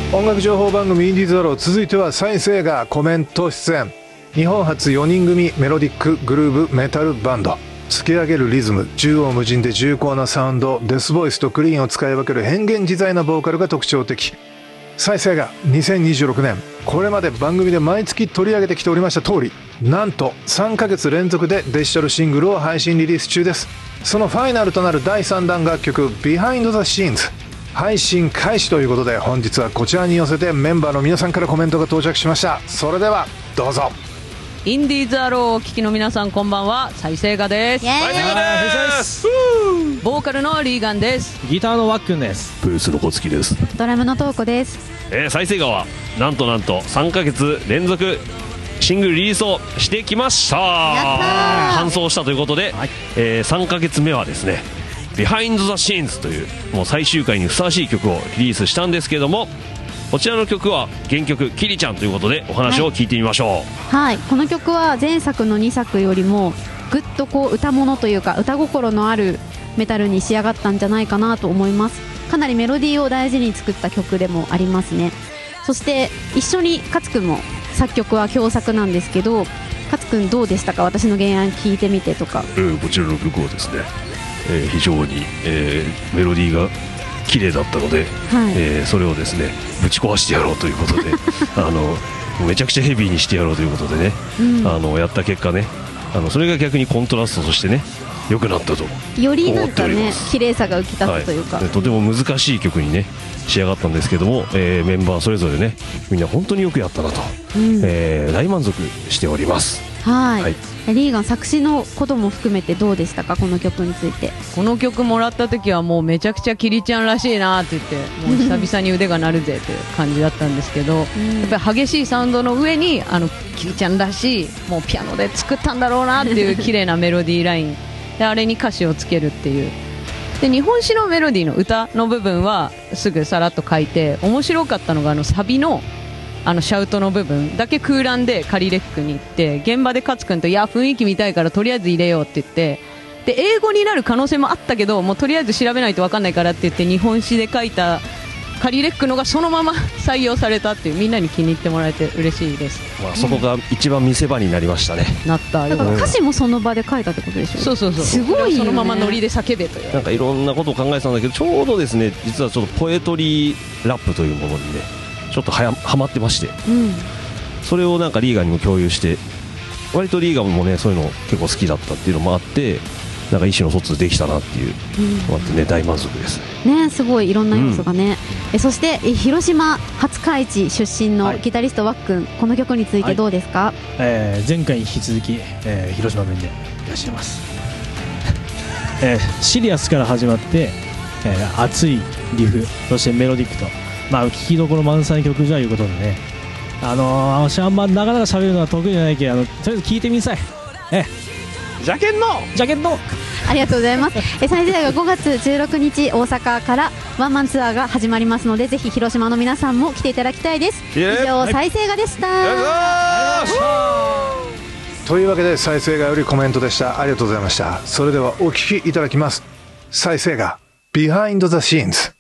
音楽情報番組インディーズアロー、続いては再生がコメント出演。日本初4人組メロディックグルーブメタルバンド。突き上げるリズム、縦横無尽で重厚なサウンド、デスボイスとクリーンを使い分ける変幻自在なボーカルが特徴的。再生が2026年、これまで番組で毎月取り上げてきておりました通り、なんと3ヶ月連続でデジタルシングルを配信リリース中です。そのファイナルとなる第3弾楽曲 Behind the Scenes配信開始ということで、本日はこちらに寄せてメンバーの皆さんからコメントが到着しました。それではどうぞ。 インディーズアローをお聞きの皆さん、こんばんは。再生がです。 再生がです。 ボーカルのリーガンです。 ギターのワックンです。 ブースの小月です。 ドラムのトーコです。 再生がはなんと3ヶ月連続シングルリリースをしてきました。完走したということで、はい、3ヶ月目はですねBehind the Scenes というもう最終回にふさわしい曲をリリースしたんですけれども、こちらの曲は原曲キリちゃんということでお話を聞いてみましょう。はい、この曲は前作の2作よりもぐっとこう歌物というか歌心のあるメタルに仕上がったんじゃないかなと思います。かなりメロディーを大事に作った曲でもありますね。そして一緒に勝くんも作曲は共作なんですけど、勝くんどうでしたか？私の原案聞いてみてとか。 こちらの曲はですね、非常に、メロディーが綺麗だったので、はい、それをですねぶち壊してやろうということでめちゃくちゃヘビーにしてやろうということでね、やった結果ね、それが逆にコントラストとしてね良くなったと思っております。 よりなんかね綺麗さが浮き立つというか、 はい、とても難しい曲にね仕上がったんですけども、メンバーそれぞれねみんな本当によくやったなと、大満足しております。 はい、はい、リーガン作詞のことも含めてどうでしたか？この曲について。 この曲もらった時はもうめちゃくちゃキリちゃんらしいなって言って、もう久々に腕が鳴るぜという感じだったんですけど、やっぱり激しいサウンドの上にキリちゃんらしいもうピアノで作ったんだろうなっていう綺麗なメロディーラインで、あれに歌詞をつけるっていう。で日本史のメロディーの歌の部分はすぐさらっと書いて、面白かったのがサビのシャウトの部分だけ空欄でカリレックに行って、現場で勝くんといや雰囲気見たいからとりあえず入れようって言って、で英語になる可能性もあったけど、もうとりあえず調べないと分かんないからって言って日本史で書いたカリレックのがそのまま採用されたっていう、みんなに気に入ってもらえて嬉しいです。 そこが一番見せ場になりましたね。 なっただから歌詞もその場で書いたってことでしょ。 そうすごいよね。 そのままノリで叫べという、 なんかいろんなことを考えてたんだけど、ちょうどですね実はちょっとポエトリーラップというものにねちょっとはまってまして、それをなんかリーガンにも共有して、割とリーガンもねそういうの結構好きだったっていうのもあって、なんか意思の疎通できたなっていうのがあってね、大満足ですね。すごいいろんな要素がね、そして広島廿日市出身のギタリストワックン、この曲についてどうですか？ 前回に引き続き、広島弁でいらっしゃいます。シリアスから始まって、熱いリフ、そしてメロディックと、聴きどころ満載の曲じゃいうことでね、私あんまなかなか喋るのは得意じゃないけど、とりあえず聞いてみなさい。ジャケンのありがとうございます。再生が5月16日大阪からワンマンツアーが始まりますので、ぜひ広島の皆さんも来ていただきたいです。以上、再生がでした。 というわけで再生がよりコメントでした。ありがとうございました。それではお聴きいただきます。再生が Behind the Scenes。